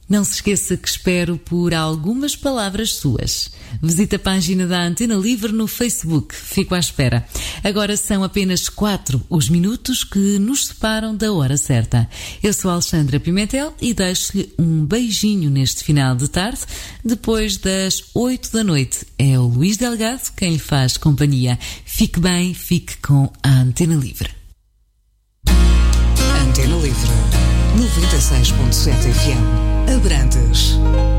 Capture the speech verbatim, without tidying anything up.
Não se esqueça que espero por algumas palavras suas. Visite a página da Antena Livre no Facebook. Fico à espera. Agora são apenas quatro os minutos que nos separam da hora certa. Eu sou Alexandra Pimentel e deixo-lhe um beijinho neste final de tarde. Depois das oito da noite é o Luís Delgado quem lhe faz companhia. Fique bem, fique com a Antena Livre. Antena Livre, noventa e seis ponto sete F M, Abrantes.